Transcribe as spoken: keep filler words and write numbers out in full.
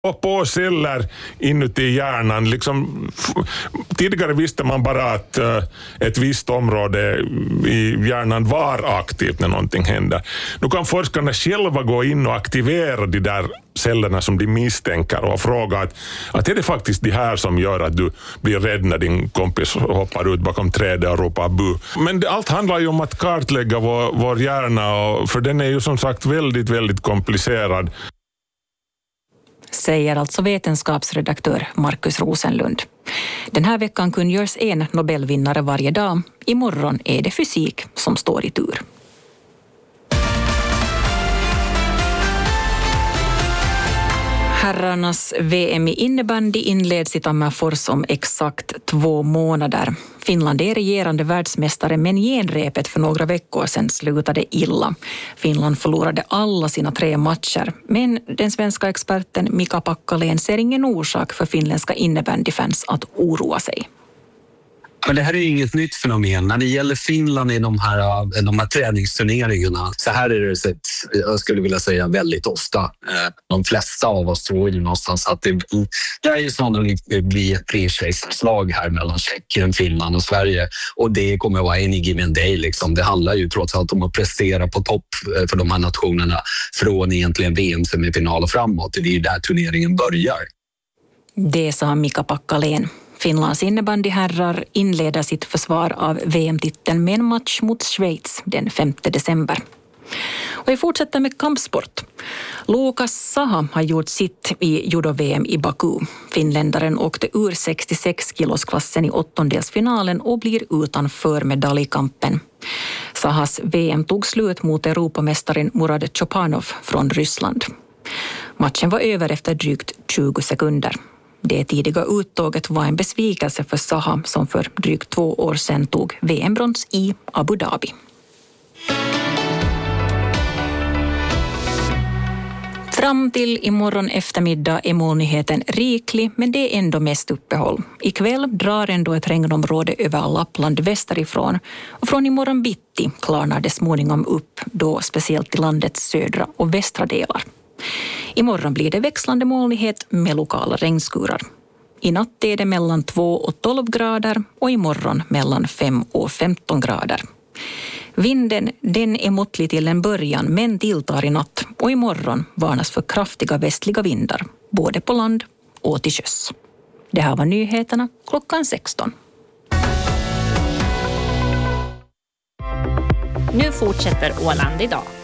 Och på celler inuti hjärnan. Liksom, f- tidigare visste man bara att uh, ett visst område i hjärnan var aktivt när någonting händer. Nu kan forskarna själva gå in och aktivera de där cellerna som de misstänker och fråga att, att är det faktiskt det här som gör att du blir rädd när din kompis hoppar ut bakom trädet och ropar bu. Men det, allt handlar ju om att kartlägga vår, vår hjärna, och, för den är ju som sagt väldigt, väldigt komplicerad. Säger alltså vetenskapsredaktör Markus Rosenlund. Den här veckan kungörs en Nobelvinnare varje dag. Imorgon är det fysik som står i tur. Herrarnas V M i innebandy inleds i Tammerfors om exakt två månader. Finland är regerande världsmästare, men genrepet för några veckor sedan slutade illa. Finland förlorade alla sina tre matcher, men den svenska experten Mika Packalén ser ingen orsak för finländska innebandyfans att oroa sig. Men det här är ju inget nytt fenomen. När det gäller Finland i de här, de här träningsturneringarna, så här är det sett, jag skulle vilja säga väldigt ofta. De flesta av oss tror ju någonstans att det, det är ju sannolikt blir ett tre-slag här mellan Tjeckien, Finland och Sverige. Och det kommer att vara en given day liksom. Det handlar ju trots allt om att prestera på topp för de här nationerna från egentligen V M-semifinal och framåt. Det är ju där turneringen börjar. Det sa Mika Packalén. Finlands innebandyherrar inleder sitt försvar av V M-titeln med en match mot Schweiz den femte december. Och vi fortsätter med kampsport. Lukas Saha har gjort sitt i judo-V M i Baku. Finländaren åkte ur sextiosex-kilosklassen i åttondelsfinalen och blir utanför medaljkampen. Sahas V M tog slut mot Europamästaren Murad Chopanov från Ryssland. Matchen var över efter drygt tjugo sekunder. Det tidiga uttåget var en besvikelse för Saha som för drygt två år sedan tog V M-brons i Abu Dhabi. Fram till imorgon eftermiddag är molnigheten riklig, men det är ändå mest uppehåll. Ikväll drar ändå ett regnområde över Lappland västerifrån, och från imorgon bitti klarnar det småningom upp, då speciellt i landets södra och västra delar. Imorgon blir det växlande molnighet med lokala regnskurar. I natt är det mellan två och tolv grader och imorgon mellan fem och femton grader. Vinden den är måttlig till en början, men tilltar i natt, och imorgon varnas för kraftiga västliga vindar, både på land och till sjöss. Det här var nyheterna klockan sexton. Nu fortsätter Åland idag.